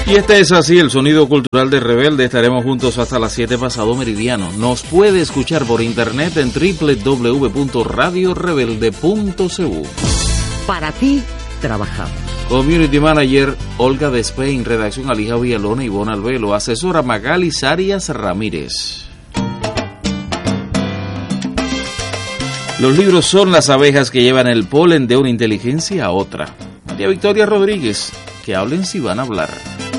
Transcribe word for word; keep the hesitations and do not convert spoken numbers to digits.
Y este es así, el sonido cultural de Rebelde. Estaremos juntos hasta las siete pasado meridiano. Nos puede escuchar por internet en doble u doble u doble u punto radio rebelde punto c u. Para ti, trabajamos. Community Manager Olga Despein, redacción Alija Villalona y Ivonne Albelo, asesora Magali Sarias Ramírez. Los libros son las abejas que llevan el polen de una inteligencia a otra. María Victoria Rodríguez, que hablen si van a hablar.